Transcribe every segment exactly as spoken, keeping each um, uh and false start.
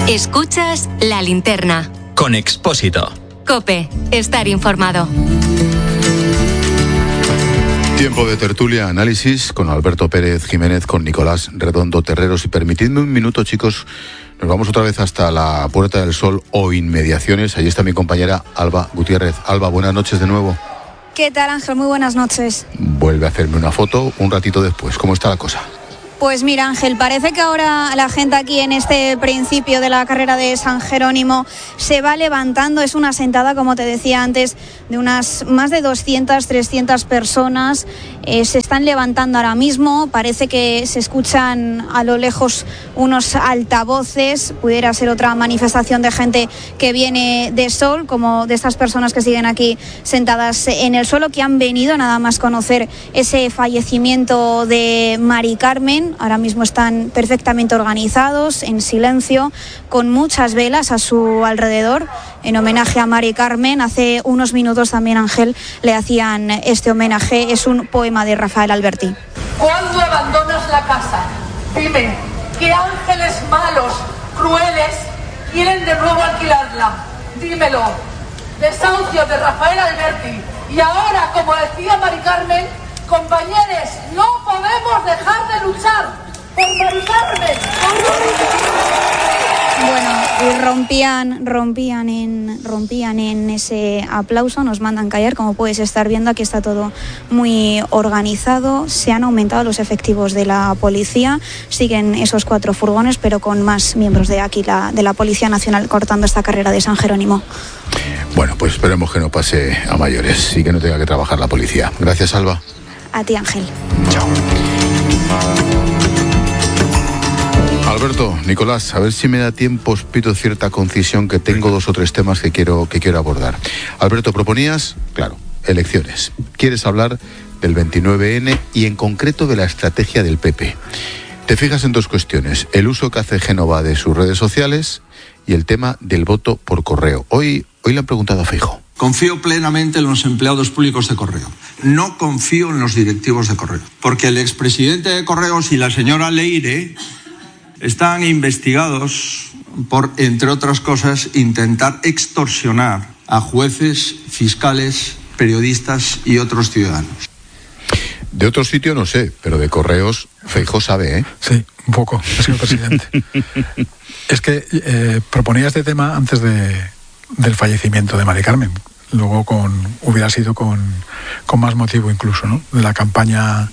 Escuchas La Linterna. Con Expósito. COPE. Estar informado. Tiempo de tertulia, análisis con Alberto Pérez Jiménez, con Nicolás Redondo Terreros. Y permitidme un minuto, chicos, nos vamos otra vez hasta la Puerta del Sol o inmediaciones. Allí está mi compañera Alba Gutiérrez. Alba, buenas noches de nuevo. ¿Qué tal, Ángel? Muy buenas noches. Vuelve a hacerme una foto un ratito después. ¿Cómo está la cosa? Pues mira, Ángel, parece que ahora la gente aquí en este principio de la carrera de San Jerónimo se va levantando. Es una sentada, como te decía antes, de unas más de doscientas, trescientas personas. Eh, se están levantando ahora mismo. Parece que se escuchan a lo lejos unos altavoces. Pudiera ser otra manifestación de gente que viene de Sol, como de estas personas que siguen aquí sentadas en el suelo, que han venido nada más conocer ese fallecimiento de Mari Carmen. Ahora mismo están perfectamente organizados, en silencio, con muchas velas a su alrededor, en homenaje a Mari Carmen. Hace unos minutos también, Ángel, le hacían este homenaje. Es un poema de Rafael Alberti. ¿Cuándo abandonas la casa? Dime, ¿qué ángeles malos, crueles, quieren de nuevo alquilarla? Dímelo. Desahucio de Rafael Alberti. Y ahora, como decía Mari Carmen, compañeros, no podemos dejar de luchar por Mari Carmen. Bueno, y rompían, rompían en, rompían en ese aplauso, nos mandan callar, como puedes estar viendo, aquí está todo muy organizado, se han aumentado los efectivos de la policía, siguen esos cuatro furgones, pero con más miembros de aquí, la, de la Policía Nacional, cortando esta carrera de San Jerónimo. Bueno, pues esperemos que no pase a mayores y que no tenga que trabajar la policía. Gracias, Alba. A ti, Ángel. Chao. Alberto, Nicolás, a ver si me da tiempo, os pido cierta concisión, que tengo dos o tres temas que quiero, que quiero abordar. Alberto, proponías, claro, elecciones. Quieres hablar del veintinueve ene y en concreto de la estrategia del P P. Te fijas en dos cuestiones: el uso que hace Génova de sus redes sociales y el tema del voto por correo. Hoy, hoy le han preguntado a Feijóo. Confío plenamente en los empleados públicos de Correo. No confío en los directivos de Correo. Porque el expresidente de Correos y la señora Leire están investigados por, entre otras cosas, intentar extorsionar a jueces, fiscales, periodistas y otros ciudadanos. De otro sitio no sé, pero de Correos Feijóo sabe, ¿eh? Sí, un poco, señor presidente. Es que eh, proponía este tema antes de, del fallecimiento de Mari Carmen. Luego con hubiera sido con, con más motivo incluso, ¿no? De la campaña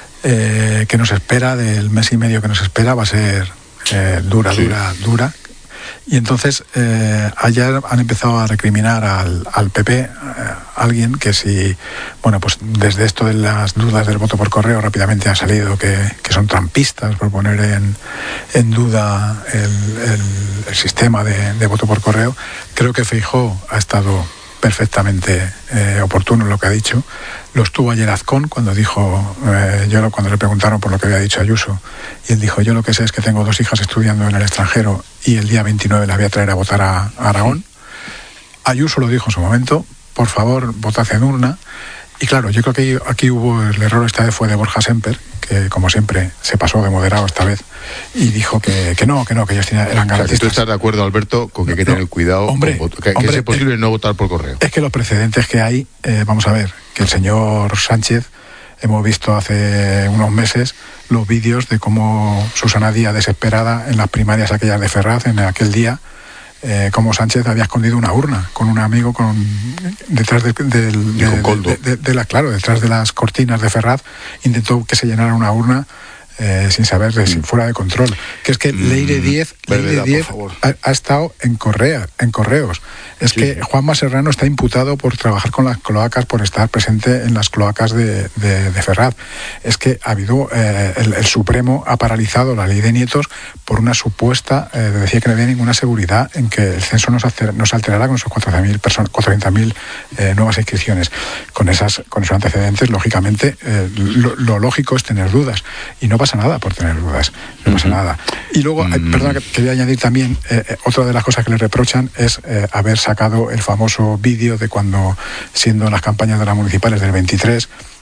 eh, que nos espera, del mes y medio que nos espera, va a ser eh, dura, sí. dura, dura. Y entonces eh, ayer han empezado a recriminar al, al P P, eh, alguien que si, bueno, pues desde esto de las dudas del voto por correo rápidamente ha salido que, que son trampistas por poner en, en duda el, el, el sistema de, de voto por correo. Creo que Feijóo ha estado perfectamente eh, oportuno en lo que ha dicho. Lo estuvo ayer Azcón cuando dijo, eh, yo cuando le preguntaron por lo que había dicho Ayuso, y él dijo, yo lo que sé es que tengo dos hijas estudiando en el extranjero y el día veintinueve las voy a traer a votar a, a Aragón. Ayuso lo dijo en su momento, por favor, votad en urna. Y claro, yo creo que aquí, aquí hubo el error esta vez fue de Borja Semper, que como siempre se pasó de moderado esta vez y dijo que, que no, que no, que ellos eran garantistas. O sea, ¿tú estás de acuerdo, Alberto, con que hay que tener no, cuidado, hombre, con voto, que, hombre, que es posible eh, no votar por correo? Es que los precedentes que hay, eh, vamos a ver, que el señor Sánchez, hemos visto hace unos meses los vídeos de cómo Susana Díaz, desesperada en las primarias aquellas de Ferraz, en aquel día, Eh, como Sánchez había escondido una urna con un amigo con detrás de, de, de, de, de, de la claro detrás de las cortinas de Ferraz, intentó que se llenara una urna eh, sin saber de, mm. fuera de control, que es que mm. Leire Díez Leire Díez ha, ha estado en Correa en Correos. Es sí. que Juanma Serrano está imputado por trabajar con las cloacas, por estar presente en las cloacas de, de, de Ferraz. Es que ha habido eh, el, el Supremo ha paralizado la ley de nietos por una supuesta, eh, decía que no había ninguna seguridad en que el censo no se, alter, no se alterara con esos cuatrocientas mil eh, nuevas inscripciones. Con esas con esos antecedentes, lógicamente, eh, lo, lo lógico es tener dudas. Y no pasa nada por tener dudas. No uh-huh. pasa nada. Y luego, uh-huh. eh, perdona, quería añadir también, eh, otra de las cosas que le reprochan es eh, haber sacado el famoso vídeo de cuando, siendo en las campañas de las municipales del veintitrés,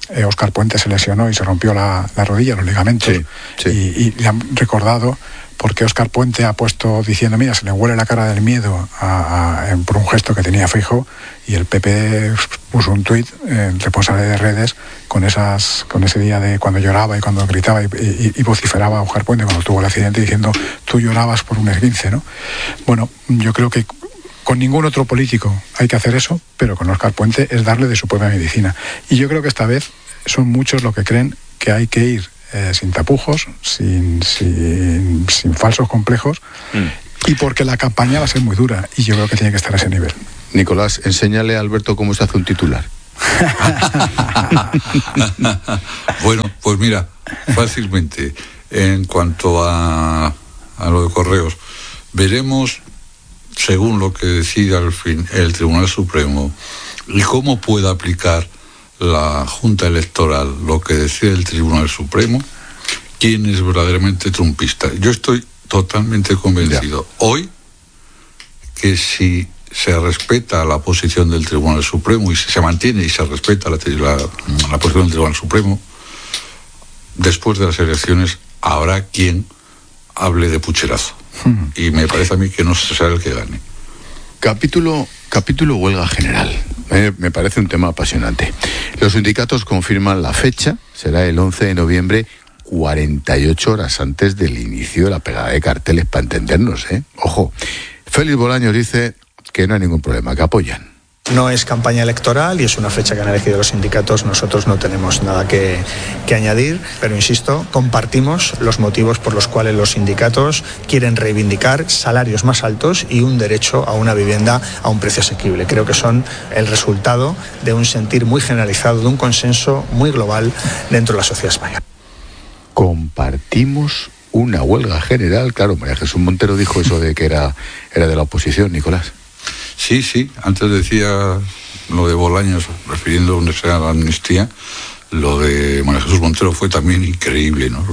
eh, Óscar Puente se lesionó y se rompió la, la rodilla, los ligamentos, sí, sí. Y, y le han recordado porque Óscar Puente ha puesto diciendo, mira, se le huele la cara del miedo a, a, por un gesto que tenía Feijóo, y el P P puso un tuit en responsable de redes con esas con ese día de cuando lloraba y cuando gritaba y, y, y vociferaba a Óscar Puente cuando tuvo el accidente diciendo, tú llorabas por un esguince, ¿no? Bueno, yo creo que con ningún otro político hay que hacer eso, pero con Óscar Puente es darle de su propia medicina. Y yo creo que esta vez son muchos los que creen que hay que ir Eh, sin tapujos, sin, sin, sin falsos complejos, mm. y porque la campaña va a ser muy dura, y yo creo que tiene que estar a ese nivel. Nicolás, enséñale a Alberto cómo se hace un titular. Bueno, pues mira, fácilmente, en cuanto a, a lo de Correos, veremos, según lo que decida al fin el Tribunal Supremo, y cómo pueda aplicar la Junta Electoral lo que decide el Tribunal Supremo, quién es verdaderamente trumpista. Yo estoy totalmente convencido ya. hoy que si se respeta la posición del Tribunal Supremo y si se mantiene y se respeta la, la, la posición del Tribunal Supremo, después de las elecciones habrá quien hable de pucherazo. Hmm. Y me parece a mí que no será el que gane. Capítulo, capítulo huelga general. Me, me parece un tema apasionante. Los sindicatos confirman la fecha, será el once de noviembre, cuarenta y ocho horas antes del inicio de la pegada de carteles, para entendernos, ¿eh? Ojo, Félix Bolaños dice que no hay ningún problema, que apoyan. No es campaña electoral y es una fecha que han elegido los sindicatos. Nosotros no tenemos nada que, que añadir, pero insisto, compartimos los motivos por los cuales los sindicatos quieren reivindicar salarios más altos y un derecho a una vivienda a un precio asequible. Creo que son el resultado de un sentir muy generalizado, de un consenso muy global dentro de la sociedad española. Compartimos una huelga general. Claro, María Jesús Montero dijo eso de que era, era de la oposición, Nicolás. Sí, sí, antes decía lo de Bolaños, refiriéndose a la amnistía, lo de María Jesús Montero fue también increíble, ¿no?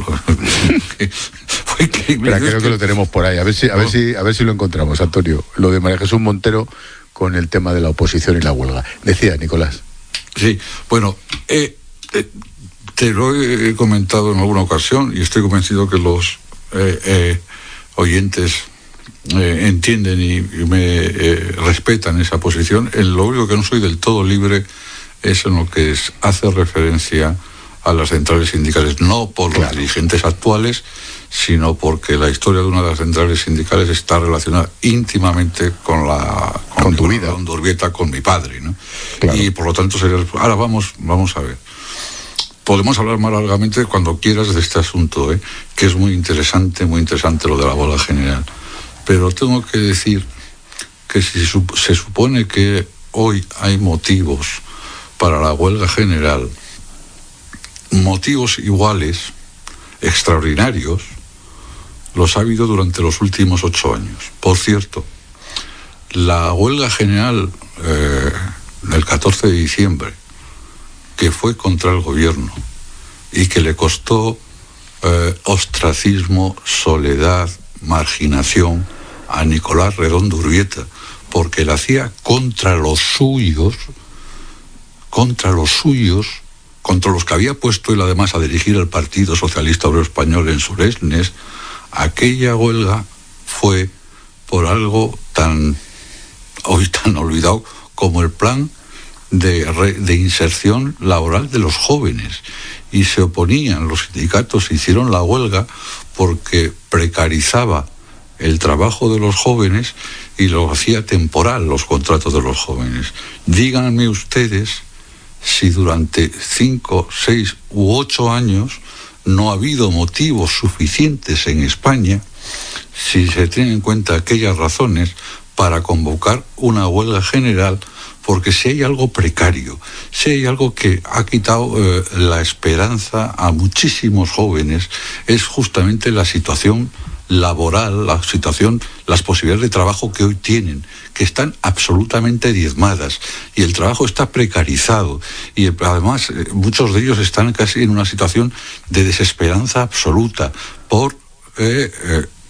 Fue increíble. Pero creo que lo tenemos por ahí, a ver si, a ver si, a ver si lo encontramos, Antonio. Lo de María Jesús Montero con el tema de la oposición y la huelga. Decía, Nicolás. Sí, bueno, eh, eh, te lo he comentado en alguna ocasión y estoy convencido que los eh, eh, oyentes Eh, entienden y, y me eh, respetan esa posición. En lo único que no soy del todo libre es en lo que es, hace referencia a las centrales sindicales, no por los claro. dirigentes actuales, sino porque la historia de una de las centrales sindicales está relacionada íntimamente con la con, con tu vida, con Urbieta, con mi padre, ¿no? Claro. Y por lo tanto sería. Ahora vamos, vamos a ver. Podemos hablar más largamente cuando quieras de este asunto, ¿eh? Que es muy interesante, muy interesante lo de la huelga general. Pero tengo que decir que si se supone que hoy hay motivos para la huelga general, motivos iguales, extraordinarios, los ha habido durante los últimos ocho años. Por cierto, la huelga general eh, del catorce de diciembre, que fue contra el gobierno y que le costó eh, ostracismo, soledad, marginación a Nicolás Redondo Urbieta, porque la hacía contra los suyos, contra los suyos, contra los que había puesto él además a dirigir el Partido Socialista Obrero Español en Suresnes. Aquella huelga fue por algo tan hoy tan olvidado como el plan de, re, de inserción laboral de los jóvenes, y se oponían, los sindicatos hicieron la huelga porque precarizaba el trabajo de los jóvenes y lo hacía temporal, los contratos de los jóvenes. Díganme ustedes si durante cinco, seis u ocho años no ha habido motivos suficientes en España, si se tienen en cuenta aquellas razones, para convocar una huelga general, porque si hay algo precario, si hay algo que ha quitado eh, la esperanza a muchísimos jóvenes, es justamente la situación laboral, la situación, las posibilidades de trabajo que hoy tienen, que están absolutamente diezmadas, y el trabajo está precarizado, y además eh, muchos de ellos están casi en una situación de desesperanza absoluta por eh, eh,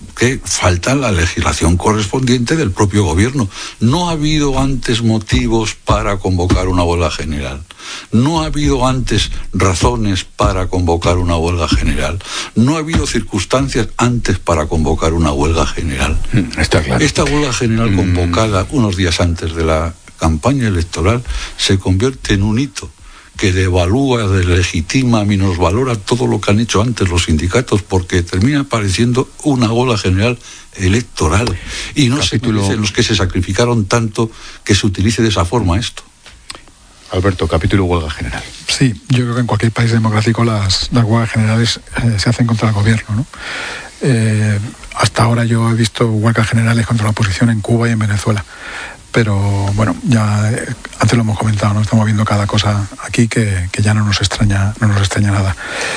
que falta la legislación correspondiente del propio gobierno. No ha habido antes motivos para convocar una huelga general. No ha habido antes razones para convocar una huelga general. No ha habido circunstancias antes para convocar una huelga general. Está claro. Esta huelga general convocada unos días antes de la campaña electoral se convierte en un hito que devalúa, deslegitima, minusvalora todo lo que han hecho antes los sindicatos, porque termina pareciendo una huelga general electoral. Y no Capítulo... se merecen los que se sacrificaron tanto que se utilice de esa forma esto. Alberto, capítulo huelga general. Sí, yo creo que en cualquier país democrático las, las huelgas generales eh, se hacen contra el gobierno, ¿no? Eh, hasta ahora yo he visto huelgas generales contra la oposición en Cuba y en Venezuela. Pero bueno, ya eh, antes lo hemos comentado, ¿no? Estamos viendo cada cosa aquí que, que ya no nos extraña, no nos extraña nada.